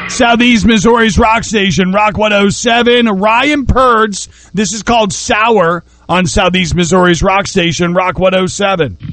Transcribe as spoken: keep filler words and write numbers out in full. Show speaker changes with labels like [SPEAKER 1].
[SPEAKER 1] Southeast Missouri's rock station, Rock one oh seven. Ryan Purds. This is called Sour on Southeast Missouri's rock station, Rock one oh seven.